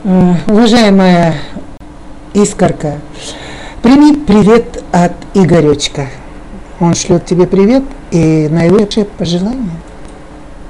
Уважаемая Искорка, прими привет от Игоречка. Он шлет тебе привет и наилучшие пожелания.